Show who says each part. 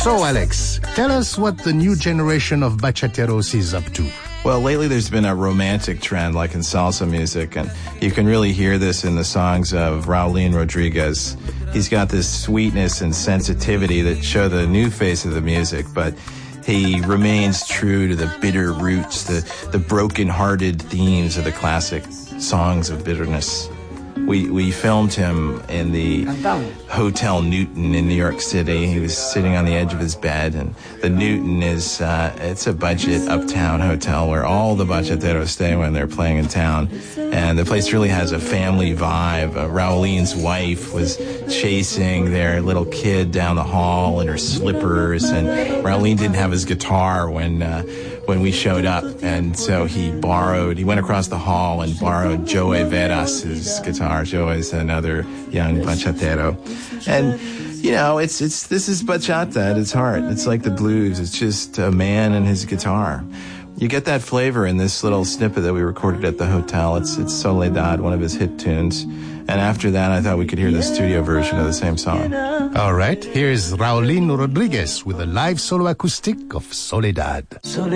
Speaker 1: So, Alex, tell us what the new generation of bachateros is up to.
Speaker 2: Well, lately there's been a romantic trend like in salsa music, and you can really hear this in the songs of Raulín Rodriguez. He's got this sweetness and sensitivity that show the new face of the music, but he remains true to the bitter roots, the broken-hearted themes of the classic songs of bitterness. We filmed him in the Hotel Newton in New York City. He was sitting on the edge of his bed, and the Newton is it's a budget uptown hotel where all the bachateros stay when they're playing in town. And the place really has a family vibe. Raulín's wife was chasing their little kid down the hall in her slippers, and Raulín didn't have his guitar when we showed up, and so he went across the hall and borrowed Joey Veras' guitar. Joey is another young bachatero. And, this is bachata at its heart. It's like the blues. It's just a man and his guitar. You get that flavor in this little snippet that we recorded at the hotel. It's Soledad, one of his hit tunes. And after that, I thought we could hear the studio version of the same song.
Speaker 1: All right, here's Raulín Rodriguez with a live solo acoustic of Soledad.